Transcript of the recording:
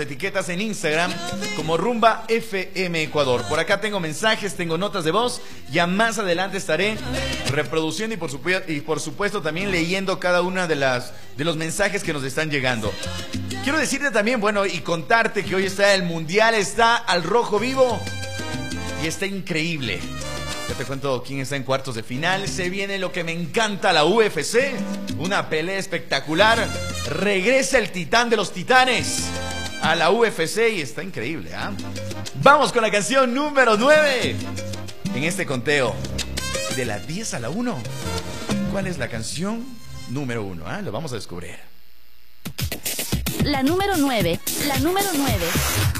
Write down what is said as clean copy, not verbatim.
etiquetas en Instagram como Rumba FM Ecuador. Por acá tengo mensajes, tengo notas de voz. Ya más adelante estaré reproduciendo y por supuesto también leyendo cada una de los mensajes que nos están llegando. Quiero decirte también, bueno, y contarte que hoy está el Mundial, está al rojo vivo y está increíble. Ya te cuento quién está en cuartos de final. Se viene lo que me encanta, la UFC. Una pelea espectacular. Regresa el titán de los titanes a la UFC y está increíble, ¿ah? Vamos con la canción número 9 en este conteo de la 10 a la 1. ¿Cuál es la canción número 1? Lo vamos a descubrir. La número 9. La número 9.